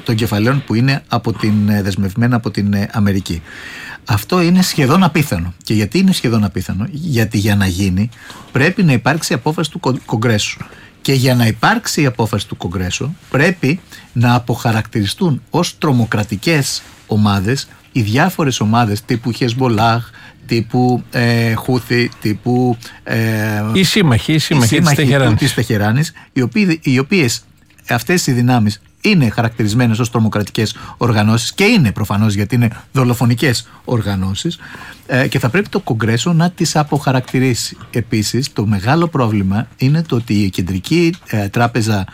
των κεφαλαίων που είναι δεσμευμένα από την Αμερική. Αυτό είναι σχεδόν απίθανο. Και γιατί είναι σχεδόν απίθανο? Γιατί για να γίνει πρέπει να υπάρξει απόφαση του Κογκρέσου. Και για να υπάρξει η απόφαση του Κογκρέσου πρέπει να αποχαρακτηριστούν ως τρομοκρατικές ομάδες οι διάφορες ομάδες τύπου Χεσμπολάχ, τύπου Χούθι, τύπου οι σύμμαχοι της Τεχεράνης, οι οποίες αυτές οι δυνάμεις είναι χαρακτηρισμένες ως τρομοκρατικές οργανώσεις και είναι προφανώς, γιατί είναι δολοφονικές οργανώσεις, και θα πρέπει το Κογκρέσο να τις αποχαρακτηρίσει. Επίσης, το μεγάλο πρόβλημα είναι το ότι η κεντρική τράπεζα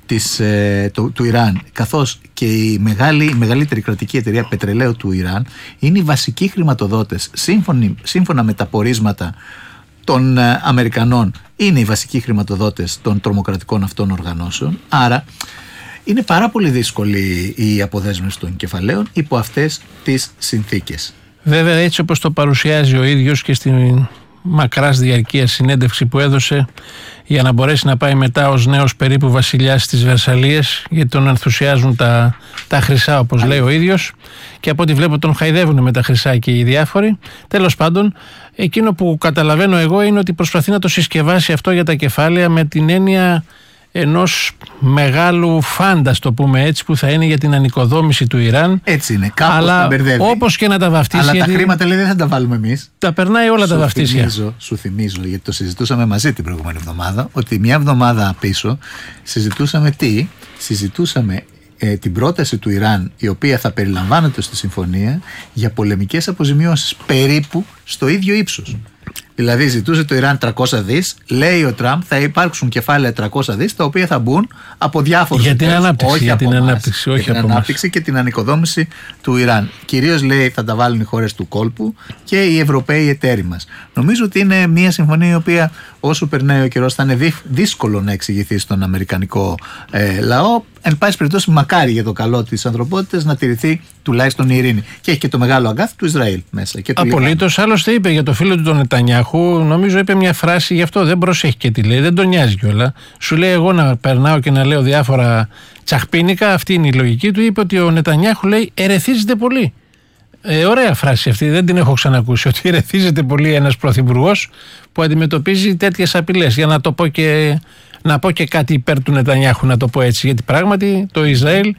του Ιράν, καθώς και η μεγαλύτερη κρατική εταιρεία πετρελαίου του Ιράν, είναι οι βασικοί χρηματοδότες. Σύμφωνα με τα πορίσματα των Αμερικανών, είναι οι βασικοί χρηματοδότες των τρομοκρατικών αυτών οργανώσεων. Άρα είναι πάρα πολύ δύσκολη η αποδέσμευση των κεφαλαίων υπό αυτές τις συνθήκες. Βέβαια, έτσι όπως το παρουσιάζει ο ίδιος και στην μακράς διαρκείας συνέντευξη που έδωσε για να μπορέσει να πάει μετά ως νέος περίπου βασιλιάς στις Βερσαλίες, γιατί τον ενθουσιάζουν τα χρυσά, όπως λέει ο ίδιος, και από ό,τι βλέπω τον χαϊδεύουν με τα χρυσά και οι διάφοροι. Τέλος πάντων, εκείνο που καταλαβαίνω εγώ είναι ότι προσπαθεί να το συσκευάσει αυτό για τα κεφάλαια με την έννοια ενός μεγάλου φάντα, το πούμε έτσι, που θα είναι για την ανοικοδόμηση του Ιράν. Έτσι είναι, κάπως αλλά τα μπερδεύει. Όπως και να τα βαφτίσει. Αλλά τα χρήματα, λέει, δεν θα τα βάλουμε εμείς. Τα περνάει όλα τα βαφτίσια. Σου θυμίζω, γιατί το συζητούσαμε μαζί την προηγούμενη εβδομάδα, ότι μια εβδομάδα πίσω συζητούσαμε Συζητούσαμε την πρόταση του Ιράν, η οποία θα περιλαμβάνεται στη συμφωνία, για πολεμικές αποζημιώσεις περίπου στο ίδιο ύψος. Δηλαδή ζητούσε το Ιράν 300 δις, λέει ο Τραμπ θα υπάρξουν κεφάλαια 300 δις, τα οποία θα μπουν από διάφορους για την ανάπτυξη, για την ανάπτυξη και την ανοικοδόμηση του Ιράν. Κυρίως, λέει, θα τα βάλουν οι χώρες του κόλπου και οι Ευρωπαίοι εταίροι μας. Νομίζω ότι είναι μια συμφωνία η οποία, όσο περνάει ο καιρός, θα είναι δύσκολο να εξηγηθεί στον αμερικανικό λαό. Εν πάση περιπτώσει, μακάρι για το καλό της ανθρωπότητας να τηρηθεί τουλάχιστον η ειρήνη. Και έχει και το μεγάλο αγκάθι του Ισραήλ μέσα. Απολύτως. Άλλωστε είπε για το φίλο του τον Νετανιάχου, νομίζω είπε μια φράση, γι' αυτό δεν προσέχει και τι λέει, δεν τον νοιάζει κιόλα. Σου λέει, εγώ να περνάω και να λέω διάφορα τσαχπίνικα, αυτή είναι η λογική του. Είπε ότι ο Νετανιάχου, λέει, ερεθίζεται πολύ. Ωραία φράση αυτή, δεν την έχω ξανακούσει. Ότι ερεθίζεται πολύ ένας πρωθυπουργός που αντιμετωπίζει τέτοιες απειλές. Για να το πω και. Να πω και κάτι υπέρ του Νετανιάχου, να το πω έτσι, γιατί πράγματι το Ισραήλ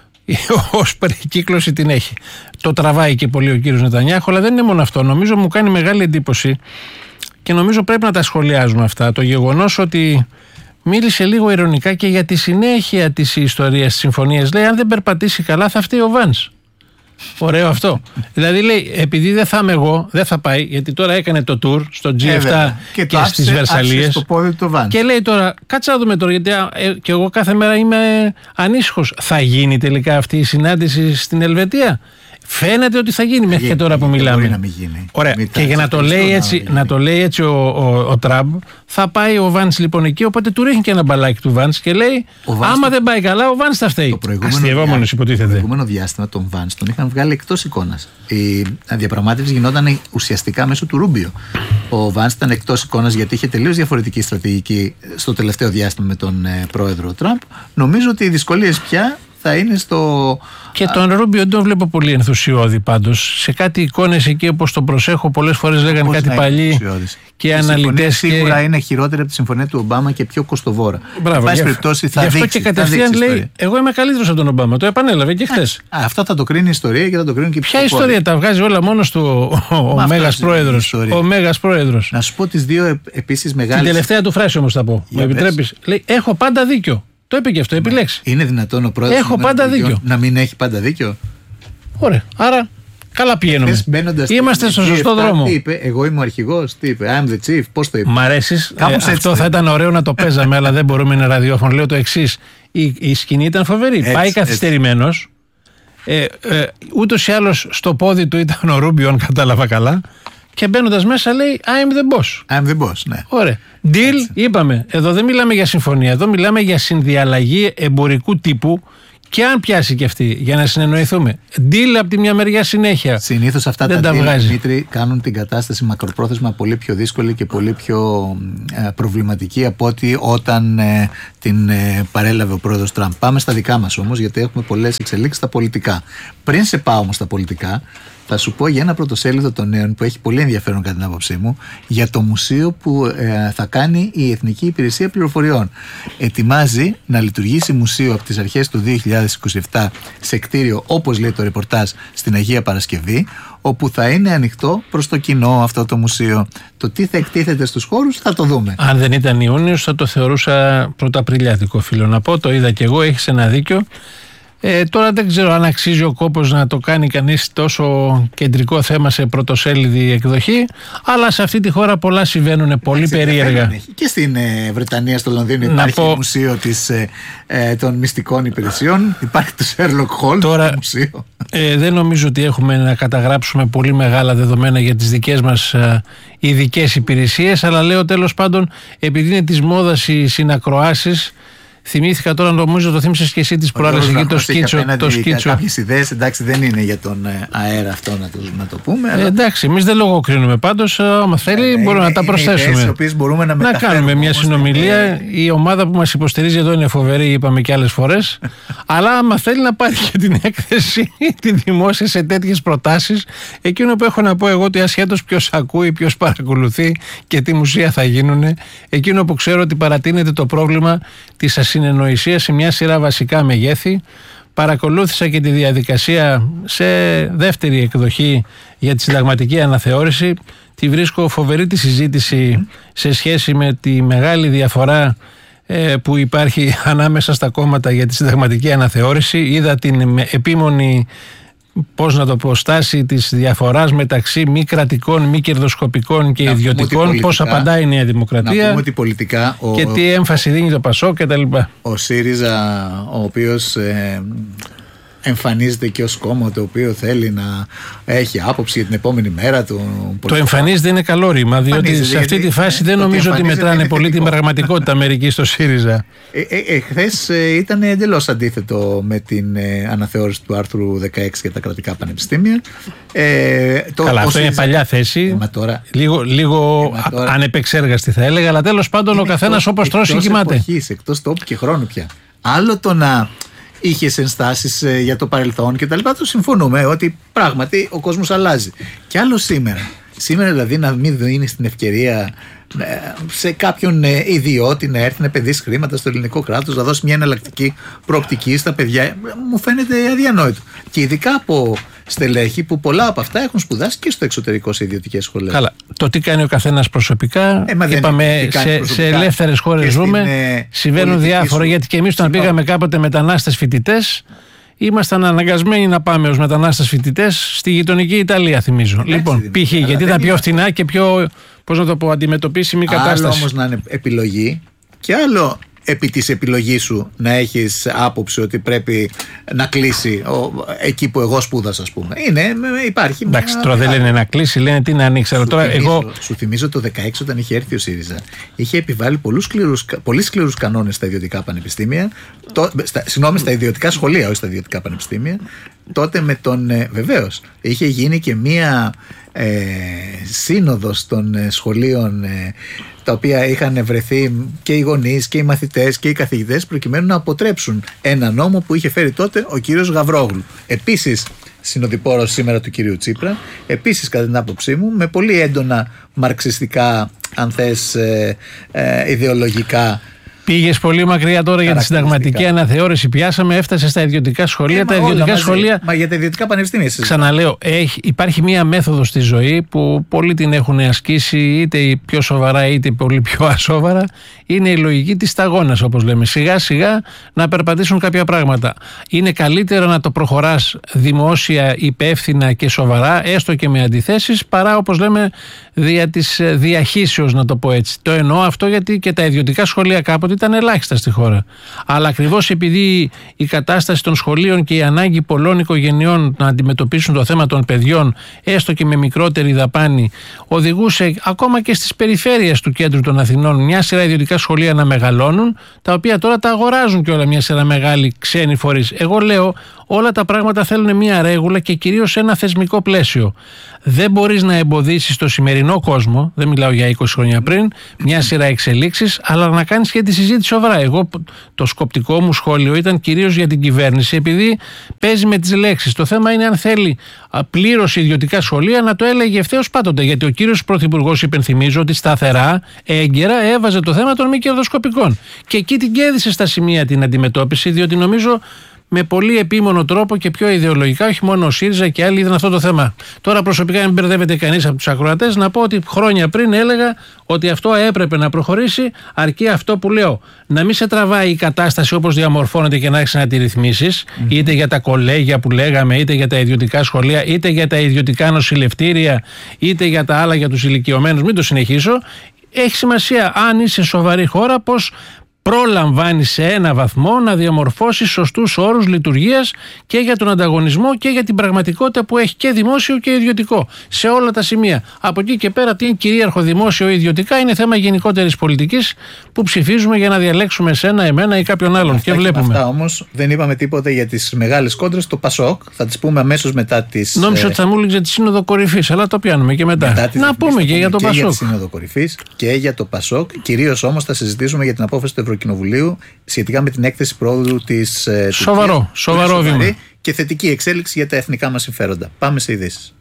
ως περικύκλωση την έχει. Το τραβάει και πολύ ο κύριος Νετανιάχου, αλλά δεν είναι μόνο αυτό. Νομίζω μου κάνει μεγάλη εντύπωση και νομίζω πρέπει να τα σχολιάζουμε αυτά. Το γεγονός ότι μίλησε λίγο ειρωνικά και για τη συνέχεια της ιστορίας της συμφωνίας. Λέει, αν δεν περπατήσει καλά θα φταίει ο Βάνς. Ωραίο αυτό. Δηλαδή, λέει, επειδή δεν θα είμαι εγώ, δεν θα πάει, γιατί τώρα έκανε το tour στο G7 και στις Βερσαλίες. Και λέει τώρα, κάτσε να δούμε τώρα, γιατί και εγώ κάθε μέρα είμαι ανήσυχος. Θα γίνει τελικά αυτή η συνάντηση στην Ελβετία? Φαίνεται ότι θα γίνει μέχρι και τώρα που μιλάμε. Μπορεί να μην γίνει. Ωραία. Και για να το λέει έτσι ο Τραμπ, θα πάει ο Βάνς λοιπόν εκεί, οπότε του ρίχνει και ένα μπαλάκι του Βάνς και λέει, άμα δεν πάει καλά, ο Βάνς θα φταίει. Αστειευόμενος υποτίθεται. Το προηγούμενο διάστημα τον Βάνς τον είχαν βγάλει εκτός εικόνας. Η διαπραγμάτευση γινόταν ουσιαστικά μέσω του Ρούμπιο. Ο Βάνς ήταν εκτός εικόνας γιατί είχε τελείως διαφορετική στρατηγική στο τελευταίο διάστημα με τον πρόεδρο Τραμπ. Νομίζω ότι οι δυσκολίες πια θα είναι στο. Και τον Ρούμπιο δεν τον βλέπω πολύ ενθουσιώδη πάντως. Σε κάτι εικόνες εκεί, όπως τον προσέχω, πολλές φορές λέγανε κάτι παλιοί και αναλυτές. Σίγουρα είναι χειρότερη από τη συμφωνία του Ομπάμα και πιο κοστοβόρα. Μπράβο. Γι' αυτό και κατευθείαν λέει: εγώ είμαι καλύτερος από τον Ομπάμα. Το επανέλαβε και χθες. Αυτό θα το κρίνει η ιστορία και θα το κρίνουν και οι ποια ιστορία? Τα βγάζει όλα μόνος του ο Μέγας Πρόεδρος. Ο Μέγας Πρόεδρος. Να σου πω τις δύο επίσης μεγάλες. Την τελευταία του φράση όμως θα πω. Μου επιτρέπεις? Λέει: έχω πάντα δίκιο. Το είπε και αυτό, επιλέξει. Είναι δυνατόν ο πρόεδρος να μην έχει πάντα δίκιο? Ωραία. Άρα, καλά πηγαίνουμε. Είμαστε στο σωστό δρόμο. Τι είπε, εγώ είμαι ο αρχηγός, τι είπε, I'm the chief, πώς το είπε? Μ' αρέσεις. Αυτό θα ήταν ωραίο να το παίζαμε, αλλά δεν μπορούμε να ραδιόφωνο. Λέω το εξής. Η σκηνή ήταν φοβερή. Πάει καθυστερημένος. Ούτως ή άλλως στο πόδι του ήταν ο Ρούμπιο, αν κατάλαβα καλά. Και μπαίνοντας μέσα λέει I'm the boss. I'm the boss, ναι. Ωραία. Deal, είπαμε. Εδώ δεν μιλάμε για συμφωνία. Εδώ μιλάμε για συνδιαλλαγή εμπορικού τύπου Και αν πιάσει και αυτή, για να συνεννοηθούμε. Deal από τη μια μεριά συνέχεια. Συνήθως αυτά τα deal, Δημήτρη, κάνουν την κατάσταση μακροπρόθεσμα πολύ πιο δύσκολη και πολύ πιο προβληματική από ότι όταν την παρέλαβε ο πρόεδρος Τραμπ. Πάμε στα δικά μας όμως, γιατί έχουμε πολλές εξελίξεις στα πολιτικά. Πριν σε πάω όμως στα πολιτικά, θα σου πω για ένα πρωτοσέλιδο των νέων που έχει πολύ ενδιαφέρον κατά την άποψή μου, για το μουσείο που θα κάνει η Εθνική Υπηρεσία Πληροφοριών. Ετοιμάζει να λειτουργήσει μουσείο από τις αρχές του 2027 σε κτίριο, όπως λέει το ρεπορτάζ, στην Αγία Παρασκευή, όπου θα είναι ανοιχτό προς το κοινό αυτό το μουσείο. Το τι θα εκτίθεται στους χώρους θα το δούμε. Αν δεν ήταν Ιούνιος θα το θεωρούσα πρωταπριλιάτικο, φίλο να πω. Το είδα κι εγώ, έχεις ένα δίκιο. Τώρα δεν ξέρω αν αξίζει ο κόπος να το κάνει κανείς τόσο κεντρικό θέμα σε πρωτοσέλιδη εκδοχή, αλλά σε αυτή τη χώρα πολλά συμβαίνουν πολύ περίεργα. Και στην Βρετανία, στο Λονδίνο, υπάρχει μουσείο των μυστικών υπηρεσιών. Υπάρχει το Sherlock Holmes. Τώρα, μουσείο. Δεν νομίζω ότι έχουμε να καταγράψουμε πολύ μεγάλα δεδομένα για τις δικές μας ειδικές υπηρεσίες, αλλά λέω τέλος πάντων, επειδή είναι της μόδας οι συνακροάσεις. Θυμήθηκα τώρα, νομίζω το θύμισες και εσύ τις προάλλες εκεί το σκίτσο. Κάποιες ιδέες, εντάξει, δεν είναι για τον αέρα αυτό να το πούμε. Αλλά... εντάξει, εμείς δεν λογοκρίνουμε πάντως. Άμα θέλει, μπορούμε να τα προσθέσουμε. Να κάνουμε μια συνομιλία. Η ομάδα που μας υποστηρίζει εδώ είναι φοβερή, είπαμε και άλλες φορές. Αλλά άμα θέλει να πάρει και την έκθεση, τη δημόσια σε τέτοιες προτάσεις, εκείνο που έχω να πω εγώ, ότι ασχέτως ποιος ακούει, ποιος παρακολουθεί και τι μουσεία θα γίνουν, εκείνο που ξέρω ότι παρατείνεται το πρόβλημα της ασυνεννοησία σε μια σειρά βασικά μεγέθη. Παρακολούθησα και τη διαδικασία σε δεύτερη εκδοχή για τη συνταγματική αναθεώρηση. Τη βρίσκω φοβερή τη συζήτηση σε σχέση με τη μεγάλη διαφορά που υπάρχει ανάμεσα στα κόμματα για τη συνταγματική αναθεώρηση. Είδα την επίμονη, πώς να το πω, στάση της διαφοράς μεταξύ μη κρατικών, μη κερδοσκοπικών και ιδιωτικών, πώς απαντάει η Νέα Δημοκρατία, να πούμε ότι πολιτικά και τι έμφαση δίνει το ΠΑΣΟΚ κτλ. Ο ΣΥΡΙΖΑ, ο οποίος εμφανίζεται και ως κόμμα το οποίο θέλει να έχει άποψη για την επόμενη μέρα του. Το εμφανίζεται είναι καλό ρήμα, διότι σε αυτή τη φάση δεν νομίζω ότι μετράνε πολύ την πραγματικότητα μερικοί στο ΣΥΡΙΖΑ. Χθες ήταν εντελώς αντίθετο με την αναθεώρηση του άρθρου 16 για τα κρατικά πανεπιστήμια. Καλά, αυτό είναι παλιά θέση. Λίγο ανεπεξέργαστη θα έλεγα, αλλά τέλος πάντων ο καθένας όπως τρώσει κοιμάται. Εκτός τόπου και χρόνου πια. Άλλο το να είχες ενστάσεις για το παρελθόν και τα λοιπά, το συμφωνούμε ότι πράγματι ο κόσμος αλλάζει. Και άλλο σήμερα. Σήμερα δηλαδή να μην δίνει την ευκαιρία σε κάποιον ιδιώτη να έρθει να επενδύσει χρήματα στο ελληνικό κράτος, να δώσει μια εναλλακτική προοπτική στα παιδιά, μου φαίνεται αδιανόητο. Και ειδικά από στελέχη που πολλά από αυτά έχουν σπουδάσει και στο εξωτερικό σε ιδιωτικές σχολές. Καλά. Το τι κάνει ο καθένας προσωπικά, είπαμε, σε ελεύθερες χώρες ζούμε, συμβαίνουν διάφορα, γιατί και εμείς όταν πήγαμε κάποτε μετανάστες φοιτητές, ήμασταν αναγκασμένοι να πάμε ως μετανάστες φοιτητές στη γειτονική Ιταλία, θυμίζω. Λοιπόν, π.χ. γιατί ήταν πιο φθηνά και πιο, πώς να το πω, αντιμετωπίσιμη κατάσταση. Άλλο όμως να είναι επιλογή και άλλο επί της επιλογής σου να έχεις άποψη ότι πρέπει να κλείσει εκεί που εγώ σπούδασα, ας πούμε. Υπάρχει. Εντάξει, τώρα δεν λένε να κλείσει, λένε τι να ανοίξει. Σου θυμίζω το 2016 όταν είχε έρθει ο ΣΥΡΙΖΑ, είχε επιβάλει πολύ σκληρούς κανόνες στα ιδιωτικά πανεπιστήμια, στα ιδιωτικά σχολεία, όχι στα ιδιωτικά πανεπιστήμια. Τότε με τον. Βεβαίως, είχε γίνει και μία σύνοδος των σχολείων, τα οποία είχαν βρεθεί και οι γονείς και οι μαθητές και οι καθηγητές, προκειμένου να αποτρέψουν ένα νόμο που είχε φέρει τότε ο κύριος Γαβρόγλου. Επίσης συνοδοιπόρος σήμερα του κυρίου Τσίπρα, επίσης κατά την άποψή μου με πολύ έντονα μαρξιστικά, αν θες, ιδεολογικά. Πήγες πολύ μακριά τώρα για τη συνταγματική αναθεώρηση. Πιάσαμε, έφτασε στα ιδιωτικά σχολεία. Τα ιδιωτικά σχολεία. Μα για τα ιδιωτικά πανεπιστήμια. Ξαναλέω, υπάρχει μία μέθοδος στη ζωή που πολλοί την έχουν ασκήσει, είτε πιο σοβαρά είτε πολύ πιο ασόβαρα. Είναι η λογική της σταγόνας, όπως λέμε. Σιγά σιγά να περπατήσουν κάποια πράγματα. Είναι καλύτερο να το προχωράς δημόσια, υπεύθυνα και σοβαρά, έστω και με αντιθέσεις, παρά, όπως λέμε, δια της διαχύσεως, να το πω έτσι. Το εννοώ αυτό γιατί και τα ιδιωτικά σχολεία κάποτε ήταν ελάχιστα στη χώρα. Αλλά ακριβώς επειδή η κατάσταση των σχολείων και η ανάγκη πολλών οικογενειών να αντιμετωπίσουν το θέμα των παιδιών, έστω και με μικρότερη δαπάνη, οδηγούσε ακόμα και στις περιφέρειες του κέντρου των Αθηνών μια σειρά ιδιωτικά σχολεία να μεγαλώνουν, τα οποία τώρα τα αγοράζουν και όλα μια σειρά μεγάλοι ξένοι φορείς. Εγώ λέω, όλα τα πράγματα θέλουν μια ρέγουλα και κυρίως ένα θεσμικό πλαίσιο. Δεν μπορείς να εμποδίσεις το σημερινό κόσμο, δεν μιλάω για 20 χρόνια πριν, μια σειρά εξελίξεις, αλλά να κάνεις και τη συζήτηση σοβαρά. Εγώ το σκοπτικό μου σχόλιο ήταν κυρίως για την κυβέρνηση, επειδή παίζει με τις λέξεις. Το θέμα είναι αν θέλει πλήρως ιδιωτικά σχολεία να το έλεγε ευθέως πάντοτε. Γιατί ο κύριος Πρωθυπουργός, υπενθυμίζω, ότι σταθερά, έγκαιρα έβαζε το θέμα των μη κερδοσκοπικών. Και εκεί την κέρδισε στα σημεία την αντιμετώπιση, διότι νομίζω με πολύ επίμονο τρόπο και πιο ιδεολογικά, όχι μόνο ο ΣΥΡΙΖΑ και άλλοι είδαν αυτό το θέμα. Τώρα, προσωπικά, μην μπερδεύεται κανείς από τους ακροατές, να πω ότι χρόνια πριν έλεγα ότι αυτό έπρεπε να προχωρήσει, αρκεί αυτό που λέω. Να μην σε τραβάει η κατάσταση όπως διαμορφώνεται και να έχεις να τη ρυθμίσεις, είτε για τα κολέγια που λέγαμε, είτε για τα ιδιωτικά σχολεία, είτε για τα ιδιωτικά νοσηλευτήρια, είτε για τα άλλα για τους ηλικιωμένους. Μην το συνεχίσω. Έχει σημασία, αν είσαι σοβαρή χώρα, πως προλαμβάνει σε ένα βαθμό να διαμορφώσει σωστούς όρους λειτουργίας και για τον ανταγωνισμό και για την πραγματικότητα που έχει και δημόσιο και ιδιωτικό σε όλα τα σημεία. Από εκεί και πέρα, τι είναι κυρίαρχο δημόσιο ή ιδιωτικά είναι θέμα γενικότερης πολιτικής που ψηφίζουμε για να διαλέξουμε εσένα, εμένα ή κάποιον άλλον. Αυτά και βλέπουμε. Αυτά όμως δεν είπαμε τίποτα για τις μεγάλες κόντρες. Το ΠΑΣΟΚ θα τις πούμε αμέσως μετά τις. Νόμιζα ότι θα μου έλεγε τη Σύνοδο Κορυφής, αλλά το πιάνουμε και μετά. Να πούμε και για το ΠΑΣΟΚ. Για τη Σύνοδο Κορυφής και για το ΠΑΣΟΚ. Κυρίως όμως θα συζητήσουμε για την απόφαση του Ευρωκοινοβουλίου σχετικά με την έκθεση πρόοδου της Σοβαρό βήμα. Και θετική εξέλιξη για τα εθνικά μας συμφέροντα. Πάμε σε ειδήσεις.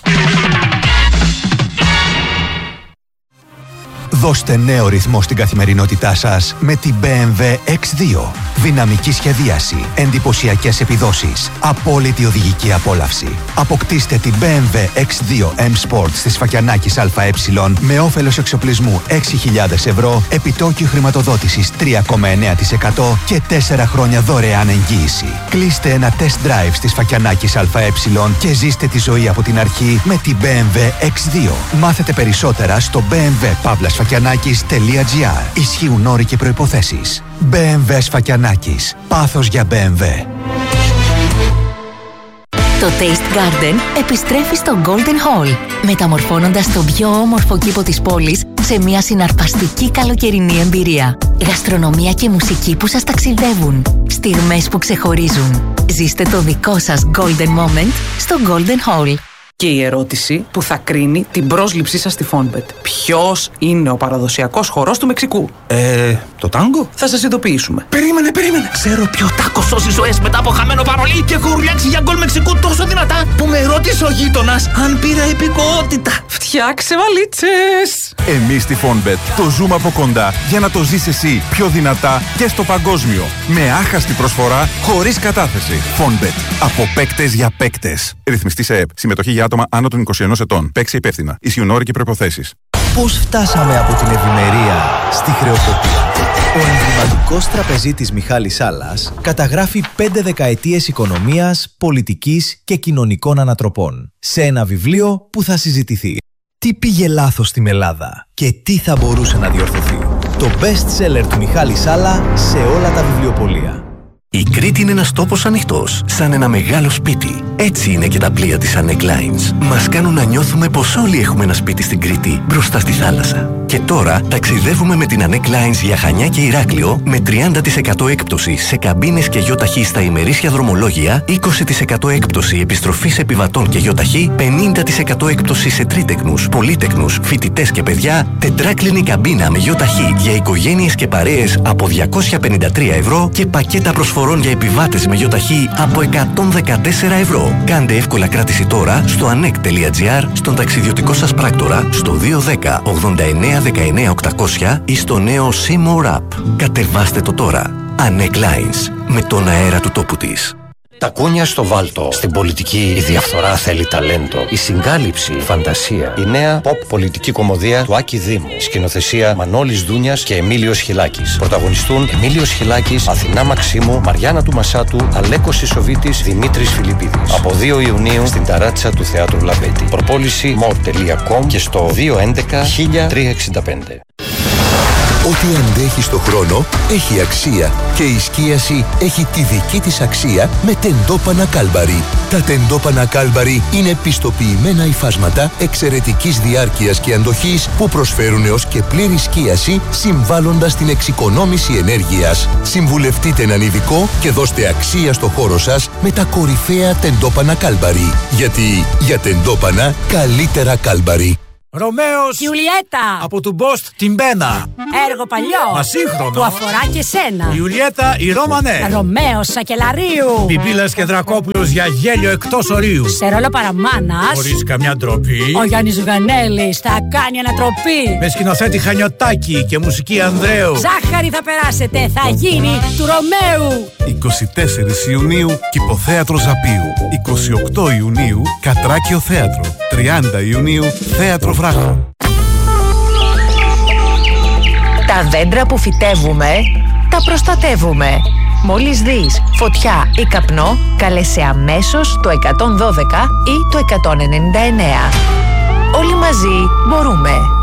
Δώστε νέο ρυθμό στην καθημερινότητά σας με την BMW X2. Δυναμική σχεδίαση, εντυπωσιακές επιδόσεις, απόλυτη οδηγική απόλαυση. Αποκτήστε την BMW X2 M Sport στη Σφακιανάκης ΑΕ με όφελος εξοπλισμού 6.000 ευρώ, επιτόκιο χρηματοδότησης 3,9% και 4 χρόνια δωρεάν εγγύηση. Κλείστε ένα test drive στη Σφακιανάκης ΑΕ και ζήστε τη ζωή από την αρχή με την BMW X2. Μάθετε περισσότερα στο bmw-sfakianakis.gr. Ισχύουν όροι και προϋποθέσεις. BMW Σφακιανάκης. Πάθος για BMW. Το Taste Garden επιστρέφει στο Golden Hall, μεταμορφώνοντας τον πιο όμορφο κήπο της πόλης σε μια συναρπαστική καλοκαιρινή εμπειρία. Γαστρονομία και μουσική που σας ταξιδεύουν. Στιγμές που ξεχωρίζουν. Ζήστε το δικό σας Golden Moment στο Golden Hall. Και η ερώτηση που θα κρίνει την πρόσληψή σας στη Fonbet. Ποιος είναι ο παραδοσιακός χορός του Μεξικού? Το τάγκο? Θα σας ειδοποιήσουμε. Περίμενε. Ξέρω ποιο τάκο σώζει ζωές μετά από χαμένο παρολί και έχω ουρλιάξει για γκολ Μεξικού τόσο δυνατά που με ρώτησε ο γείτονας αν πήρα υπηκοότητα. Φτιάξε βαλίτσες! Εμείς στη Fonbet το ζούμε από κοντά για να το ζεις εσύ πιο δυνατά και στο παγκόσμιο. Με άχαστη προσφορά, χωρίς κατάθεση. Fonbet. Από παίκτες για παίκτες. Ρυθμιστή σε ΕΠ. Συμμετοχή για άτομα άνω των 21 ετών. Παίξε υπεύθυνα. Ισχύουν όροι και προϋποθέσεις. Πώς φτάσαμε από την ευημερία στη χρεοκοπία? Ο εμβληματικός τραπεζίτης Μιχάλης Σάλλας καταγράφει 5 δεκαετίες οικονομίας, πολιτικής και κοινωνικών ανατροπών σε ένα βιβλίο που θα συζητηθεί. Τι πήγε λάθος στην Ελλάδα και τι θα μπορούσε να διορθωθεί? Το best seller του Μιχάλη Σάλλα σε όλα τα βιβλιοπωλεία. Η Κρήτη είναι ένας τόπος ανοιχτός, σαν ένα μεγάλο σπίτι. Έτσι είναι και τα πλοία της Anek Lines. Μας κάνουν να νιώθουμε πως όλοι έχουμε ένα σπίτι στην Κρήτη, μπροστά στη θάλασσα. Και τώρα ταξιδεύουμε με την Anek Lines για Χανιά και Ηράκλειο με 30% έκπτωση σε καμπίνες και γιοταχή στα ημερήσια δρομολόγια, 20% έκπτωση επιστροφής επιβατών και γιοταχή, 50% έκπτωση σε τρίτεκνους, πολύτεκνους, φοιτητές και παιδιά, τετράκλινη καμπίνα με γιοταχή για οικογένειες και παρέες από 253 ευρώ και πακέτα προσφορών για επιβάτες με γιοταχή από 114 ευρώ. Κάντε εύκολα κράτηση τώρα στο anek.gr, στον ταξιδιωτικό σας πράκτορα, στο 210 89 19 800 ή στο νέο Seymour App. Κατεβάστε το τώρα. Anek Lines. Με τον αέρα του τόπου της. Τα κούνια στο βάλτο. Στην πολιτική η διαφθορά θέλει ταλέντο. Η συγκάλυψη, φαντασία. Η νέα pop πολιτική κομμωδία του Άκη Δήμου. Σκηνοθεσία Μανώλης Δούνιας και Εμίλιος Χιλάκης. Πρωταγωνιστούν Εμίλιος Χιλάκης, Αθηνά Μαξίμου, Μαριάννα του Μασάτου, Αλέκος Ισοβίτης, Δημήτρης Φιλιππίδης. Από 2 Ιουνίου στην ταράτσα του Θεάτρου Λαμπέτη. Προπόληση more.com και στο 211 1365. Ό,τι αντέχει στο χρόνο έχει αξία και η σκίαση έχει τη δική της αξία με τεντόπανα Κάλμπαρι. Τα τεντόπανα Κάλμπαρι είναι πιστοποιημένα υφάσματα εξαιρετικής διάρκειας και αντοχής που προσφέρουν έως και πλήρη σκίαση, συμβάλλοντας στην εξοικονόμηση ενέργειας. Συμβουλευτείτε έναν ειδικό και δώστε αξία στο χώρο σας με τα κορυφαία τεντόπανα Κάλμπαρι. Γιατί για τεντόπανα καλύτερα Κάλμπαρι. Ρωμαίος Ιουλιέτα από του Μπόστ την Μπένα. Έργο παλιό Μα σύγχρονο που αφορά και σένα. Ιουλιέτα η Ρωμανέ. Ρωμαίος Σακελαρίου. Πιπίλας και Δρακόπουλος για γέλιο εκτός ορίου. Σε ρόλο παραμάνας, χωρίς καμιά ντροπή, ο Γιάννης Γανέλης θα κάνει ανατροπή. με σκηνοθέτη Χανιωτάκη και μουσική Ανδρέου. Ζάχαρη θα περάσετε, θα γίνει του Ρωμαίου. 24 Ιουνίου Κηποθέατρο Ζαπίου. 28 Ιουνίου Κατράκιο Θέατρο. 30 Ιουνίου Θέατρο Βράχων. Τα δέντρα που φυτεύουμε, τα προστατεύουμε. Μόλις δεις φωτιά ή καπνό, καλέσαι αμέσως το 112 ή το 199. Όλοι μαζί μπορούμε.